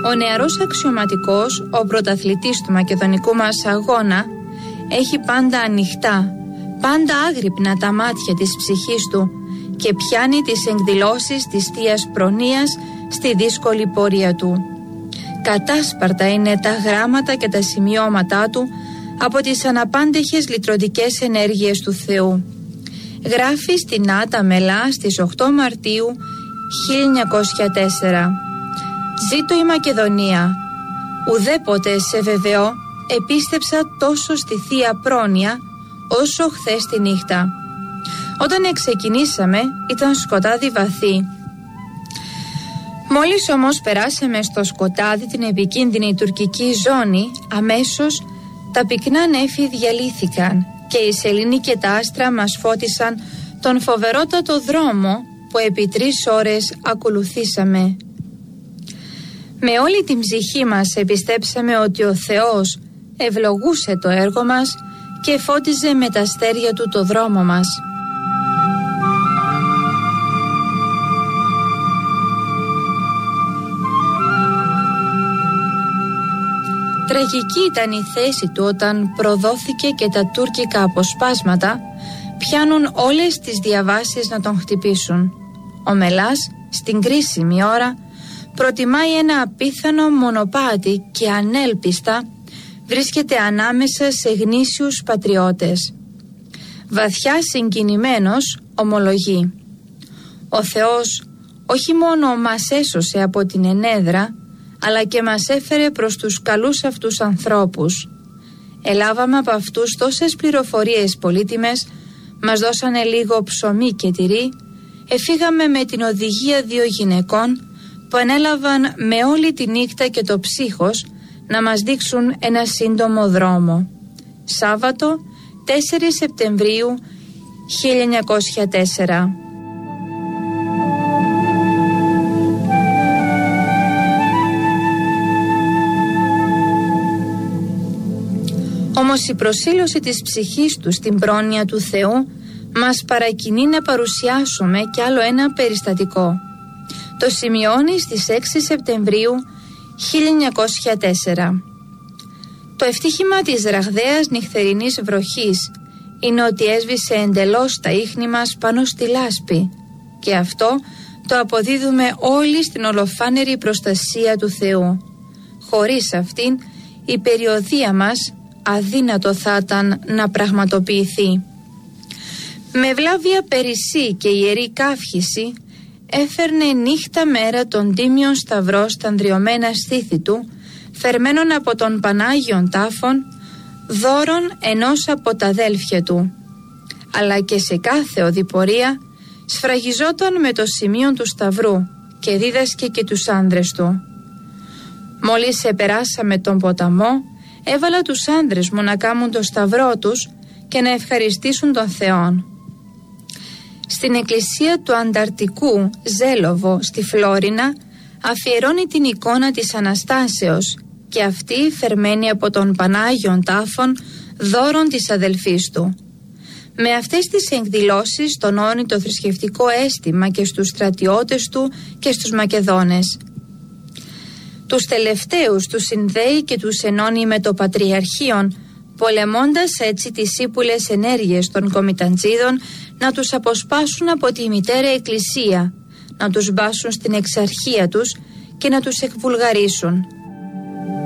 Ο νεαρός αξιωματικός, ο πρωταθλητής του μακεδονικού μας αγώνα, έχει πάντα ανοιχτά, πάντα άγρυπνα τα μάτια της ψυχής του και πιάνει τις εκδηλώσεις της θείας προνοίας στη δύσκολη πορεία του. Κατάσπαρτα είναι τα γράμματα και τα σημειώματά του από τις αναπάντεχες λυτρωτικές ενέργειες του Θεού. Γράφει στην Άτα Μελά στις 8 Μαρτίου 1904. «Ζήτω η Μακεδονία. Ουδέποτε σε βεβαιώ επίστεψα τόσο στη θεία πρόνοια όσο χθες τη νύχτα. Όταν ξεκινήσαμε ήταν σκοτάδι βαθύ. Μόλις όμως περάσαμε στο σκοτάδι την επικίνδυνη τουρκική ζώνη, αμέσως τα πυκνά νέφη διαλύθηκαν και η σελήνη και τα άστρα μας φώτισαν τον φοβερότατο δρόμο που επί 3 ώρες ακολουθήσαμε. Με όλη την ψυχή μας επιστέψαμε ότι ο Θεός ευλογούσε το έργο μας και φώτιζε με τα αστέρια του το δρόμο μας. Τραγική ήταν η θέση του όταν προδόθηκε και τα τουρκικά αποσπάσματα πιάνουν όλες τις διαβάσεις να τον χτυπήσουν. Ο Μελάς στην κρίσιμη ώρα προτιμάει ένα απίθανο μονοπάτι και ανέλπιστα βρίσκεται ανάμεσα σε γνήσιους πατριώτες. Βαθιά συγκινημένος ομολογεί: «Ο Θεός όχι μόνο μας έσωσε από την ενέδρα, αλλά και μας έφερε προς τους καλούς αυτούς ανθρώπους. Ελάβαμε από αυτούς τόσες πληροφορίες πολύτιμες, μας δώσανε λίγο ψωμί και τυρί, εφήγαμε με την οδηγία 2 γυναικών που ανέλαβαν με όλη τη νύχτα και το ψύχος να μας δείξουν ένα σύντομο δρόμο». Σάββατο 4 Σεπτεμβρίου 1904. Όμως η προσήλωση της ψυχής του στην πρόνοια του Θεού μας παρακινεί να παρουσιάσουμε κι άλλο ένα περιστατικό. Το σημειώνει στις 6 Σεπτεμβρίου 1904. Το ευτύχημα της ραγδαίας νυχτερινής βροχής είναι ότι έσβησε εντελώς τα ίχνη μας πάνω στη λάσπη και αυτό το αποδίδουμε όλοι στην ολοφάνερη προστασία του Θεού. Χωρίς αυτήν η περιοδεία μας αδύνατο θα ήταν να πραγματοποιηθεί. Με βλάβια περισσή και ιερή καύχηση έφερνε νύχτα μέρα τον τίμιον σταυρό στα ανδριωμένα στήθη του, φερμένον από τον Πανάγιον Τάφον, δώρον ενός από τα αδέλφια του. Αλλά και σε κάθε οδηπορία σφραγιζόταν με το σημείο του σταυρού και δίδασκε και τους άνδρες του. Μόλις επεράσαμε τον ποταμό, έβαλα τους άνδρες μου να κάμουν το σταυρό τους και να ευχαριστήσουν τον Θεόν. Στην εκκλησία του Ανταρτικού Ζέλοβο στη Φλόρινα αφιερώνει την εικόνα της Αναστάσεως και αυτή φερμένη από τον Πανάγιον Τάφον, δώρον της αδελφής του. Με αυτές τις εκδηλώσεις τονώνει το θρησκευτικό αίσθημα και στους στρατιώτες του και στους Μακεδόνες. Τους τελευταίους τους συνδέει και τους ενώνει με το Πατριαρχείον, πολεμώντας έτσι τις ύπουλες ενέργειες των κομιταντζίδων να τους αποσπάσουν από τη μητέρα εκκλησία, να τους μπάσουν στην εξαρχία τους και να τους εκβουλγαρίσουν.